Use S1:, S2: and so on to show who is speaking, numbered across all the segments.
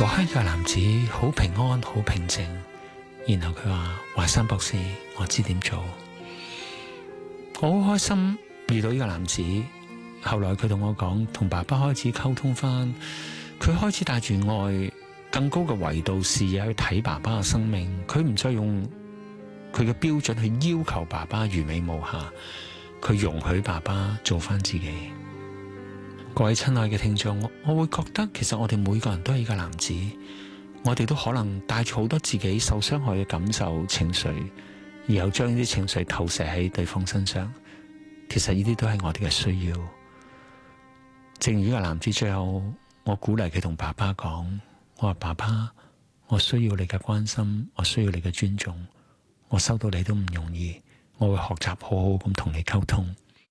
S1: 嗰刻嘅男子好平安好平靜，然後佢話：華山博士，我知點做。我好開心遇到呢個男子。後來佢同我講，同爸爸開始溝通翻，佢開始帶住愛更高嘅維度視野去睇爸爸嘅生命。佢唔再用佢嘅標準去要求爸爸完美無瑕，佢容許爸爸做翻自己。各位親愛嘅聽眾，我會覺得其實我哋每個人都係一個男子，我哋都可能帶住好多自己受傷害嘅感受情緒，然後將呢啲情緒投射喺對方身上。其實呢啲都係我哋嘅需要。正如呢個男子最後，我鼓勵佢同爸爸講，我話：爸爸，我需要你嘅關心，我需要你嘅尊重，我收到你都唔容易，我會學習好好咁同你溝通。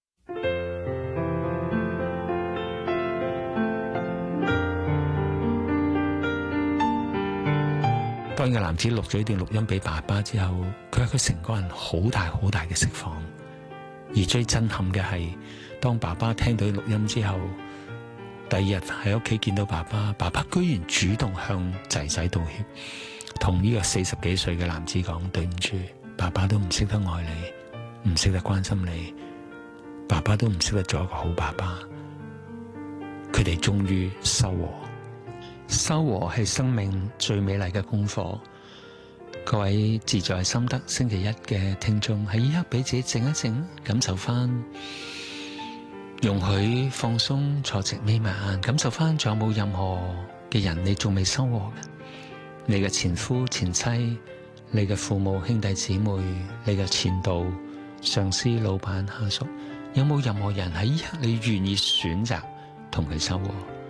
S1: 當個男子錄咗一段錄音俾爸爸之後，佢成個人好大好大嘅釋放。而最震撼嘅係，當爸爸聽到錄音之後，第二日喺屋企見到爸爸，爸爸居然主動向仔仔道歉，同呢個40幾歲嘅男子講：對唔住，爸爸都唔識得愛你，唔識得關心你，爸爸都唔識得做一個好爸爸。佢哋終於修和，修和係生命最美麗嘅功課。各位自在心得星期一嘅聽眾，喺呢刻俾自己靜一靜，感受翻，容許放鬆，坐直眯埋眼，感受翻仲有冇任何嘅人你仲未修和嘅？你嘅前夫前妻，你嘅父母兄弟姊妹，你嘅前度上司老闆下屬，有冇任何人喺呢刻你願意選擇同佢修和？